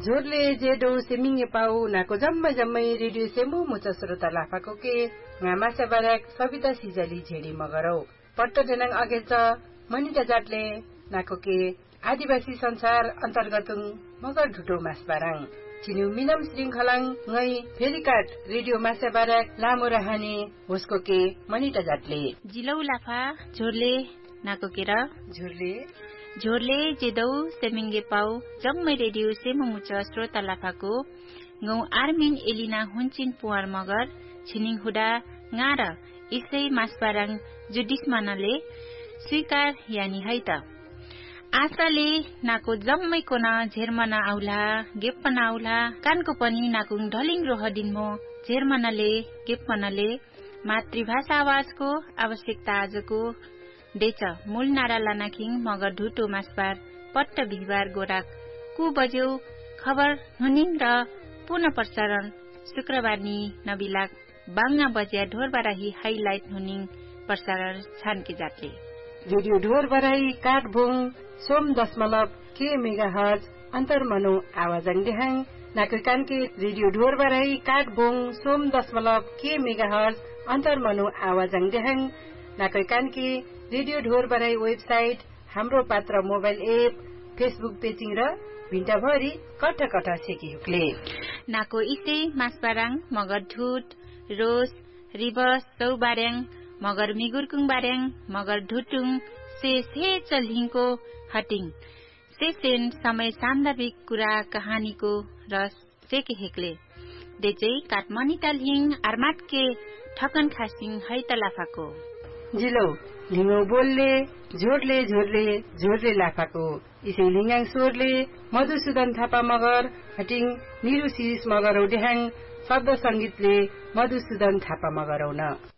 झोरले जेडो सेमिङे पाउ नाको जम्मै रेडियो सेम्बु मुचा श्रोता लाफाको के मासा बाराक सविता सिजाली झेडी मगरौ पट्ट देनाङ अगेच मनिटा जाटले नाको के आदिवासी संसार अन्तर्गतुङ मगर ढुटो मास बाराङ चिन्यु मिनम श्रृंखलाङ ngै फेरिकाट रेडियो मासा बाराक लामो रहने होसको के मनिटा जाटले जिलौ लाफा झोरले नाको के र झोरले जेदौ सेमिङे पाउ जम्मै रेडियो सेमुमुच श्रोता लाफाको गौ आर्मिन एलिना हुन्चिन पुवार मगर छिनिङ हुडा गार इसै मासबाराङ जुडिसमानले स्वीकार यानी है त आशाले नाको जम्मै कोना झेरमना आउला गेप्पना आउला कानको पनि नाकुङ ढलिङ रोहदिनमो झेरमनाले गेप्पनाले मातृभाषा आवाजको आवश्यकता आजको देच मूल नारा लानाखिङ मगर ढुटो मासबार पट्ट बिहिबार गोराक कु बज्यौ खबर हुनिङ र पुनः प्रसारण शुक्रबार नि नबिलाक बाङ्गा बज्या ढोर बराही हाइलाइट हुनिङ प्रसारण छानके जातले रेडियो ढोर बराही काठबोङ सोम दशमलव के मेगाहर्ज अन्तर्मनो आवाजङ देहाङ नाककानके रेडियो ढोर बराही काठबोङ सोम दशमलव के मेगाहर्ज अन्तर्मनो आवाजङ देहाङ नाककानके रेडियो ढोर बराई वेबसाइट हाम्रो पात्र मोबाइल एप फेसबुक पेजिङ र भिन्टाभरि कठा सेकी हुक्ले नाको इसे मासबाराङ मगर ढुट रोस रिभर्स चौबार्याङ मगर मिगुरकुङ बार्याङ मगर ढुटुङ से चल्हिङको हटिङ सेन समय सान्दर्भिक कुरा कहानीको रस सेके हेक्ले देचै काठमनी तालहिङ आरमाटके ठकन खासिङ है तलाफाको जिलो लिङो बोलले झोरले लाफाको इसै लिङाङ स्वरले मधुसूदन थापा मगर हटिङ निरुशिष मगर औडेहाङ शब्द संगीतले मधुसूदन थापा मगर औन